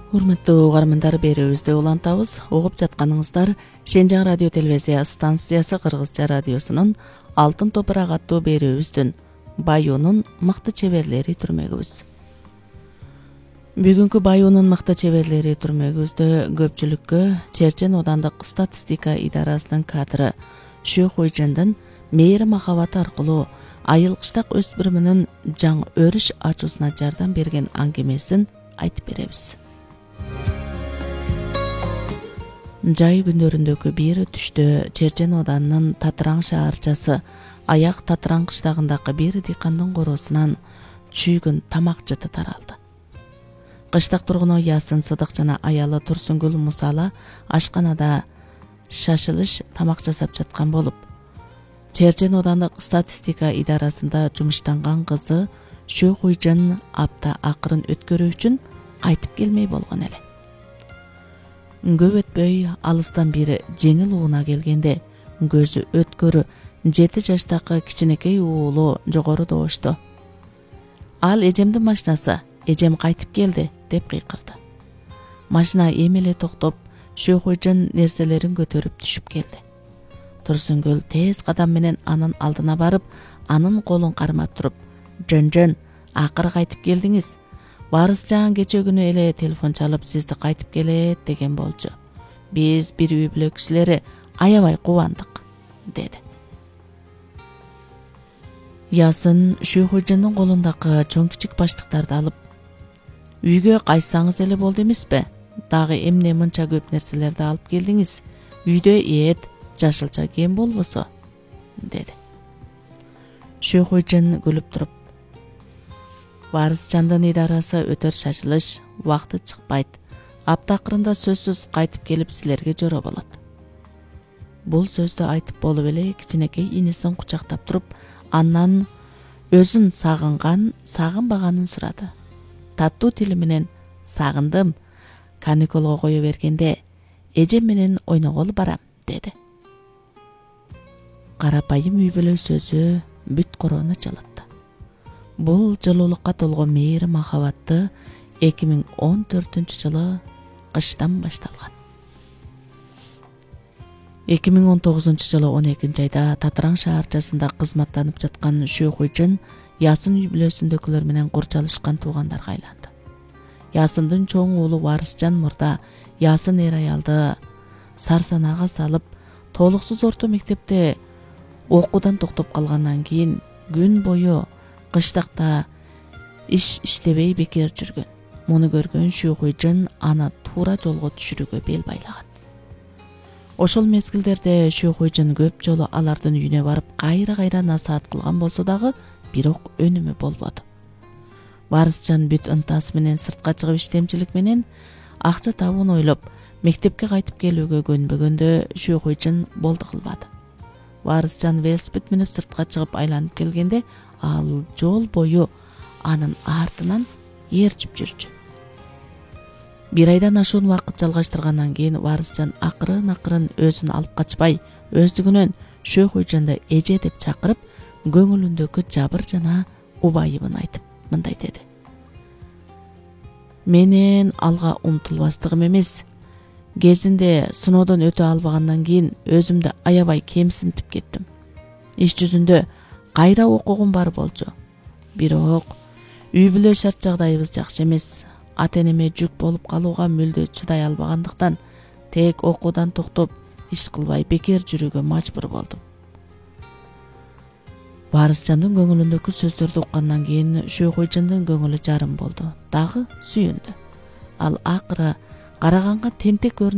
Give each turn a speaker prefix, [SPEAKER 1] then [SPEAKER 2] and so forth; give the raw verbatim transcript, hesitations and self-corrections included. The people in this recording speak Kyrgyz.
[SPEAKER 1] Урматтуу угармандар, берүүбүздү улантабыз. Угуп жатканыңыздар Шенжаң радио телевизия станциясы Кыргызча радиосунун Алтын топурак аттуу берүүбүздүн Баюунун мыкты чеберлери түрмөгүбүз. Бүгүнкү Баюунун мыкты чеберлери түрмөгүбүздө көпчүлүккө Черчен оодандык статистика идарасынын кадры Шүү Хуйжандын мээри махабаты аркылуу айыл кыштак өспүрүмүнүн жаң өрүш ачуусуна жардам берген аңгемесин айтып беребиз. Жай күндөрүндөгү бир түштө Черчен оодарынын Татыраң шаарчасы Аяк Татыраң кыштагындагы бир дыйкандын короосунан чүйгүн тамак жыты таралды. Кыштак тургуну Ясын Сыдык жана аялы Турсунгүл Мусала ашканада шашылыш тамак жасап жаткан болуп, Черчен оодандык статистика идарасында жумуштанган кызы Шүү Хуйжан апта акырын өткөрүү үчүн кайтып келмей болгон эле. Көп өтпөй алыстан бири жеңил ууна келгенде көзү өткөрү жети жаштагы кичинекей уулу жогору добушту. Ал эжемдин машинасы, эжем кайтып келди деп кыйкырды. Машина эмеле токтоп, Шүү Хуйжан нерселерин көтөрүп түшүп келди. Турсунгүл тез кадам менен анын алдына барып, анын колун кармап туруп, "Жан-жан, акыры кайтып келдиңиз. Барысжан кече күнү эле телефон чалып сизди кайтып келет деген болчу. Биз бир үй бүлө кишилери аябай кубандык", деди. Ясын Шүү Хуйжандын колундагы чоң кичик баштыктарды алып, "Үйгө кайтсаңыз эле болду эмеспи? Дагы эмне мынча көп нерселерди алып келдиңиз? Үйдө эт, жашылча кем болбосо", деди. Шүү Хуйжан күлүп туруп, "Барысжандын идарасы өтөр шашылыш, убакыты чыкпайт. Апта акырында сөзсүз кайтып келип силерге жоро болот." Бул сөздү айтып болуп эле кичинекей инисин кучактап туруп, андан өзүн сагынган, сагынбаганын сурады. Таттуу тили менен "Сагындым. Каникулга кое бергенде эжем менен ойноголу барам", деди. Карапайым үй бүлө сөзү бүт короону жылытты. Бул жылуулукка толгон мээри махабатты эки миң он төртүнчү жылы кыштан башталган. эки миң он тогузунчу жылы он экинчи айда Татыраң шаарчасында кызматтанып жаткан Шүү Хуйжан Ясын үй бүлөсүндөгүлөр менен курчалышкан туугандарга айланды. Ясындын чоң уулу Барысжан мурда Ясын эр аялды сарсанага салып, толуксуз орто мектепте окуудан токтоп калгандан кийин күн бою кыштакта иш иштебей бекер жүргөн. Муну көргөн Шүү Хуйжан аны туура жолго түшүрүүгө бел байлаган. Ошол мезгилдерде Шүү Хуйжан көп жолу алардын үйүнө барып кайра-кайра насаат кылган болсо дагы, бирок өнүмү болбоду. Барысжан бүт ынтасы менен сыртка чыгып иштемчилик менен акча табууну ойлоп, мектепке кайтып келүүгө көнбөгөндө Шүү Хуйжан болду кылбады. Барысжан велосипед менеп сыртка чыгып айланып келгенде, ал жол бою анын артынан ээрчип жүрчү. Бир айдан ашуун убакыт жалгаштыргандан кийин Барысжан акырын-акырын өзүн алып качпай, өздүгүнөн Шүү Хуйжанды эже деп чакырып, көңүлүндөгү жабыр жана убайыбын айтып мындай деди: "Менен алга умтулбастыгым эмес. Кезинде сыноодон өтө албагандан кийин өзүмдү аябай кемсинтип кеттим. Иш жүзүндө кайра окугум бар болчу. Бирок үй бүлө шарт жагдайыбыз жакшы эмес. Ата-энеме жүк болуп калууга мүлдө чыдай албагандыктан тек окуудан токтоп, иш кылбай бекер жүрүүгө мажбур болдум." Барысжандын көңүлүндөгү сөздөрдү уккандан кийин Шүү Хуйжандын көңүлү жарым болду, дагы сүйүндү. Ал акыры караганга тентек